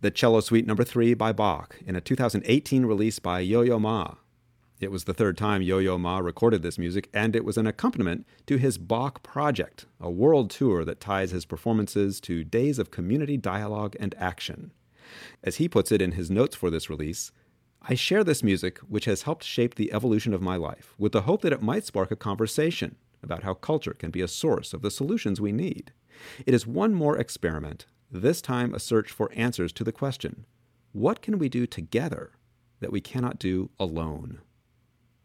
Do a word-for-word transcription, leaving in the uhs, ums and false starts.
the Cello Suite Number three by Bach in a two thousand eighteen release by Yo-Yo Ma. It was the third time Yo-Yo Ma recorded this music, and it was an accompaniment to his Bach Project, a world tour that ties his performances to days of community dialogue and action. As he puts it in his notes for this release, I share this music, which has helped shape the evolution of my life, with the hope that it might spark a conversation about how culture can be a source of the solutions we need. It is one more experiment, this time a search for answers to the question, what can we do together that we cannot do alone?